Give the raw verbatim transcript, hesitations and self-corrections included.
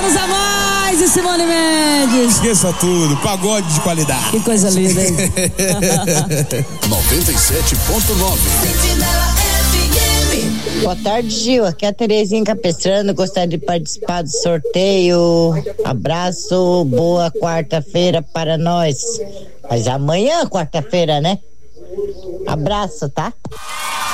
anos a mais e Simone Mendes. Esqueça tudo, pagode de qualidade. Que coisa linda, hein? noventa e sete ponto nove. Boa tarde, Gil. Aqui é a Terezinha Capestrano. Gostaria de participar do sorteio. Abraço, boa quarta-feira para nós. Mas amanhã, quarta-feira, né? Abraço, tá?